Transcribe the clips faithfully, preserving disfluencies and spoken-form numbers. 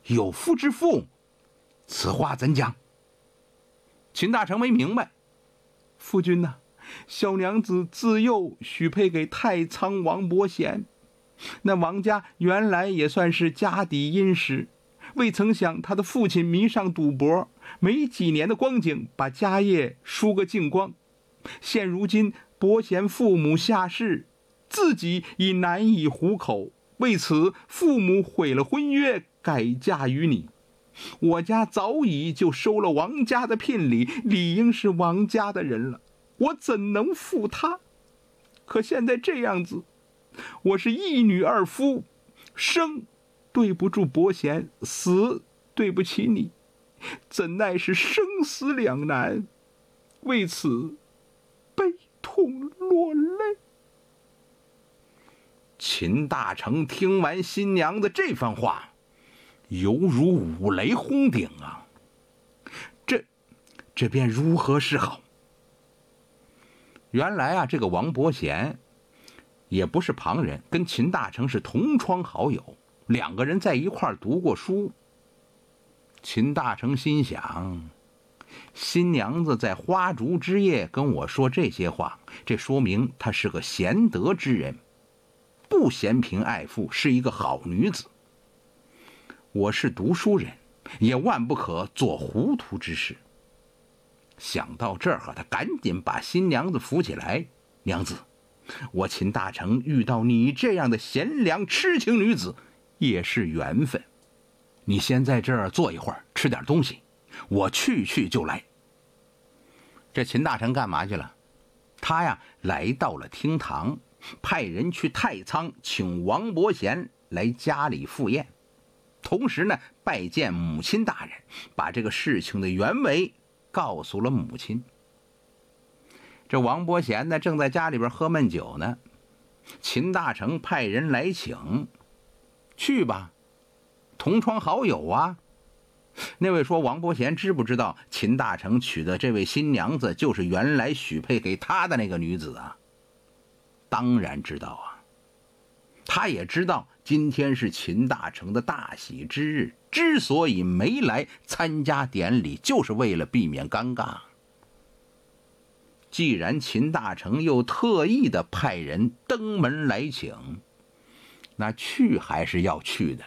有夫之妇，此话怎讲？秦大成没明白。夫君呐、啊，小娘子自幼许配给太仓王伯贤，那王家原来也算是家底殷实，未曾想他的父亲迷上赌博，没几年的光景把家业输个精光。现如今伯贤父母下世，自己已难以糊口，为此父母毁了婚约，改嫁于你。我家早已就收了王家的聘礼，理应是王家的人了，我怎能负他？可现在这样子，我是一女二夫，生对不住伯贤，死对不起你，怎奈是生死两难，为此悲痛落泪。秦大成听完新娘子这番话，犹如五雷轰顶啊！这这便如何是好？原来啊，这个王伯贤也不是旁人，跟秦大成是同窗好友，两个人在一块儿读过书。秦大成心想，新娘子在花烛之夜跟我说这些话，这说明她是个贤德之人，不嫌贫爱富，是一个好女子。我是读书人，也万不可做糊涂之事。想到这儿，他赶紧把新娘子扶起来。娘子，我秦大成遇到你这样的贤良痴情女子，也是缘分。你先在这儿坐一会儿，吃点东西，我去去就来。这秦大成干嘛去了？他呀，来到了厅堂，派人去太仓请王伯贤来家里赴宴。同时呢，拜见母亲大人，把这个事情的原委告诉了母亲。这王伯贤呢，正在家里边喝闷酒呢。秦大成派人来请，去吧，同窗好友啊。那位说，王伯贤知不知道秦大成娶的这位新娘子就是原来许配给他的那个女子啊？当然知道啊。他也知道今天是秦大成的大喜之日，之所以没来参加典礼，就是为了避免尴尬。既然秦大成又特意的派人登门来请，那去还是要去的。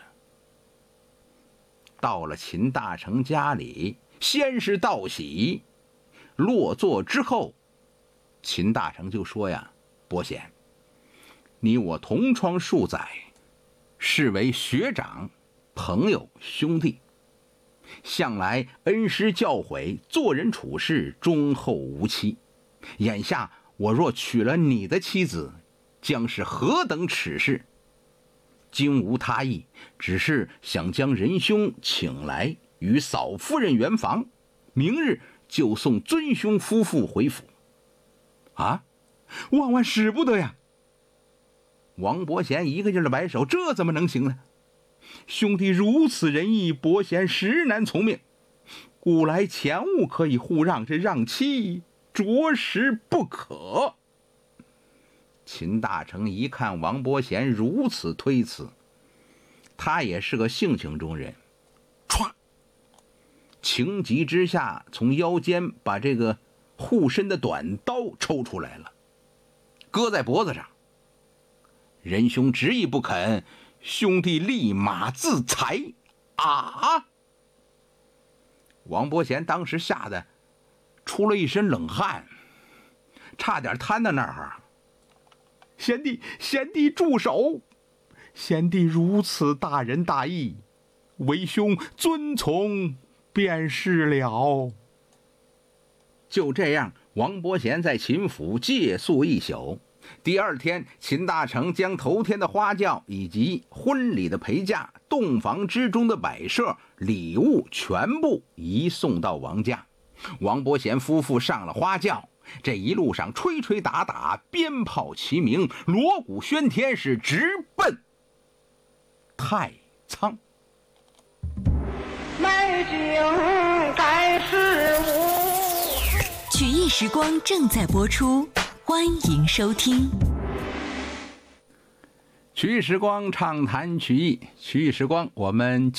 到了秦大成家里，先是道喜，落座之后，秦大成就说呀：伯贤，你我同窗数载，视为学长、朋友、兄弟，向来恩师教诲，做人处事忠厚无欺。眼下我若娶了你的妻子，将是何等耻事！今无他意，只是想将仁兄请来与嫂夫人圆房，明日就送尊兄夫妇回府。啊，万万使不得呀！王伯贤一个劲儿的摆手，这怎么能行呢？兄弟如此仁义，伯贤实难从命。古来钱物可以互让，这让妻着实不可。秦大成一看王伯贤如此推辞，他也是个性情中人，歘，情急之下从腰间把这个护身的短刀抽出来了，搁在脖子上。仁兄执意不肯，兄弟立马自裁啊！王伯贤当时吓得出了一身冷汗，差点瘫在那儿。贤弟，贤弟住手！贤弟如此大仁大义，为兄遵从便是了。就这样，王伯贤在秦府借宿一宿。第二天，秦大成将头天的花轿以及婚礼的陪嫁、洞房之中的摆设、礼物全部移送到王家。王伯贤夫妇上了花轿，这一路上吹吹打打，鞭炮齐鸣，锣鼓喧天，是直奔太仓。 美景盖世无。 曲艺时光正在播出，欢迎收听。 曲艺时光畅谈曲艺，曲艺时光我们